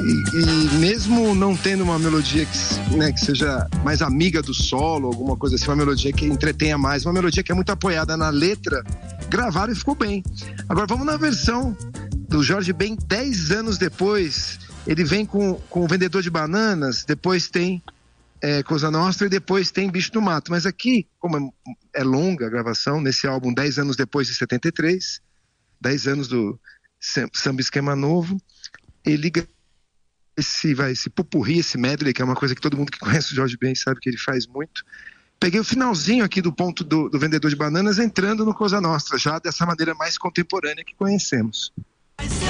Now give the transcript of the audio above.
E mesmo não tendo uma melodia que seja mais amiga do solo, alguma coisa assim, uma melodia que entretenha mais, uma melodia que é muito apoiada na letra, gravaram e ficou bem. Agora vamos na versão do Jorge Ben 10 anos depois. Ele vem com o Vendedor de Bananas, depois tem Cosa Nostra e depois tem Bicho do Mato. Mas aqui, como é longa a gravação, nesse álbum 10 anos depois de 73, 10 anos do Samba Esquema Novo, ele esse pupurri, esse medley, que é uma coisa que todo mundo que conhece o Jorge Ben sabe que ele faz muito. Peguei o finalzinho aqui do ponto do Vendedor de Bananas entrando no Cosa Nostra, já dessa maneira mais contemporânea que conhecemos.